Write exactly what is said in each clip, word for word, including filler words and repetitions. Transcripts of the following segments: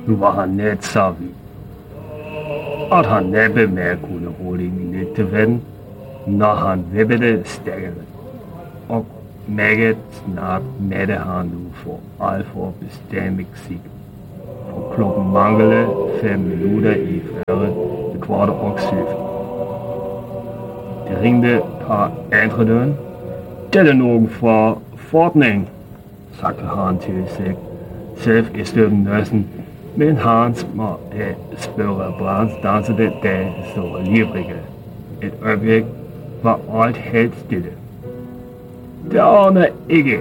Nu var han net så vild, at han næppe mere kunne holde min til ven, når han vippede stærkere. Og meget snart mætte han nu for alt for bestemt musik. For klokken manglede fem minutter i fyrre det kvart og syv. Det ringte på andre døren. Det er nogen fra Fortning, sagde han til sig selv i støvnøsen, men Hans må have spørge Brans dansede der så livrige. Et øjeblik var alt helt stille. Det aner ikke,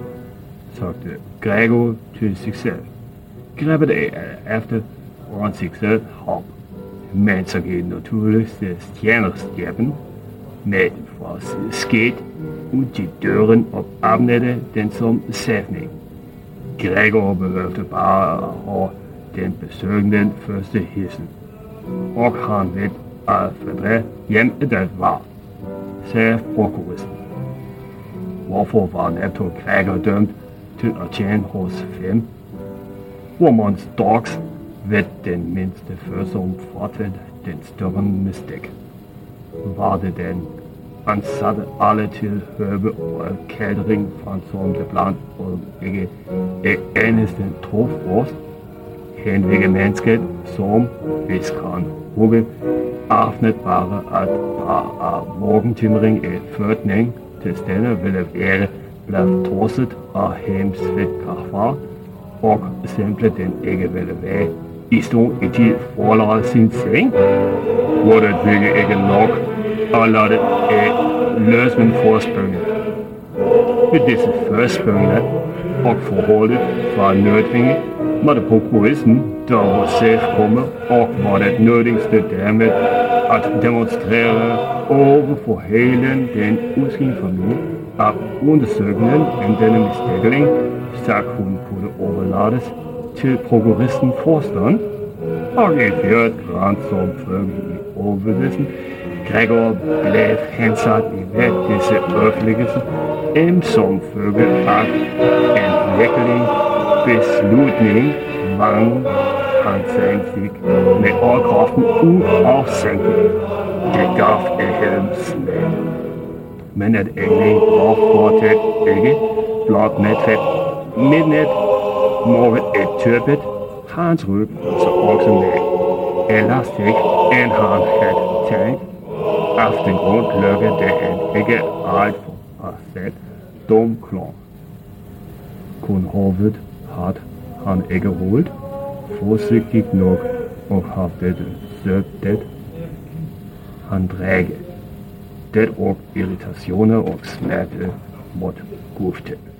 sagde Gregor til sig selv. Grebet af efter foran sig selv op, men så gik naturligvis stjernerstjerpen med fra sket ud til døren og åbnede den som sætning. Gregor behøvede bare at have den besøgende første hilsen, og han ved at fordre hjem det var, sagde prokuristen. Hvorfor var netop Gregor dømt til at tjene hos fem? Hvor man straks ved den mindste følsom fortæt den større mistik. Var det den ansatte alle til høbe og kældring fra som det blandt og ikke et eneste trofrost henvige mennesket som, hvis han hugge, afnet bare at par af morgentimring et førtning til stande ville være blevet trosset af hemsvidt kafar, og simpelthen den ikke ville være i stå i tid forlade sin seng, hvor det ville ikke nok at lade det løsning forspørge. Ved disse førspørgende og forholdet fra nødvinge, måtte prokuristen, der var selv komme, og var det nødvendigste dermed at demonstrere over for hele den uskende familie, at undersøgningen om denne mistækning, så hun kunne overlades til prokuristen forstand, og et hørt grant som følge i overbevidelsen. Gregor blev hensat i hver disse ødelæggelser, end som følge af en virkelig beslutning vandt han sig fik med overkraften uafsænket. Det gav et helmslag. Men at englen var fortsat ikke blot nettet midnat, morgen et tøbet, hans ryg så også med elastik, end han havde tænkt. Af den grund lukkede det han ikke alt for at sætte dum klon. Kun hovedet havde han ikke holdt, forsigtigt nok og havde dette søgt det. Han drække. Det og irritationer og smerte måtte gufte.